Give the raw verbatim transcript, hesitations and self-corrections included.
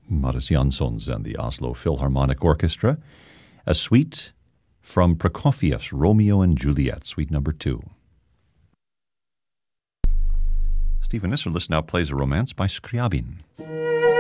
Marius Jansons and the Oslo Philharmonic Orchestra. A suite from Prokofiev's Romeo and Juliet, suite number two. Stephen Isserlis now plays a romance by Scriabin.